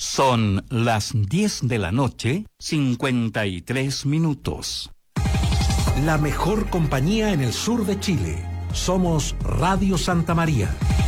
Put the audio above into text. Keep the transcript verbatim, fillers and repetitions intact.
Son las diez de la noche, cincuenta y tres minutos. La mejor compañía en el sur de Chile. Somos Radio Santa María.